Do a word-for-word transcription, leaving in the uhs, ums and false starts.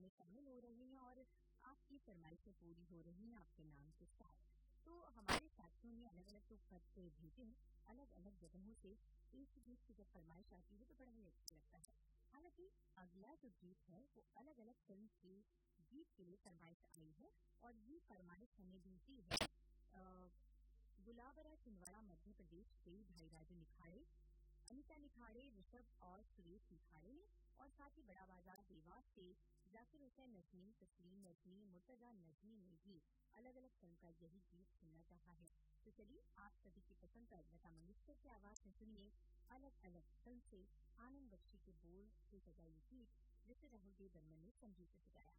में शामिल हो रहे हैं और आपकी फरमाइशें पूरी हो रही हैं आपके नाम के साथ। तो हमारे साथियों ने अलग-अलग तो खत भेजे हैं, अलग-अलग जगहों से एक ही गीत की जब फरमाइश आती है तो बड़ा ही अच्छा लगता है। हालाँकि अगला जो गीत है वो अलग-अलग फ़िल्म के गीत के लिए फरमाइश आई है और ये फरमाइश हमें दी थी है अ, गुलाबरा छिंदवाड़ा मध्य प्रदेश से भाई राजू निखारे, अनीता निखारे, ऋषभ और सुरेश निखारे ने और साथ ही बड़ा बाजार देवास से जाकिर हुसैन नजमी, तस्लीम नजमी, मुर्तजा नजमी ने भी अलग अलग फिल्म का यही गीत सुनना चाहा है। तो चलिए आप सभी की पसंद पर लता मंगेशकर की आवाज में सुनिए अलग अलग फिल्म से आनंद बख्शी के बोल से सजा ये गीत जिसे राहुल देव बर्मन ने संगीत से सजाया।